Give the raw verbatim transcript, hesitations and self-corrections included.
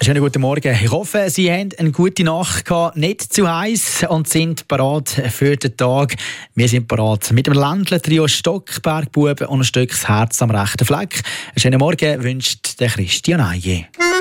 Schönen guten Morgen. Ich hoffe, Sie haben eine gute Nacht gehabt, nicht zu heiß und sind bereit für den Tag. Wir sind bereit mit dem Ländler-Trio Stockbergbuben und ein Stück Herz am rechten Fleck. Einen schönen Morgen wünscht der Christian Eije.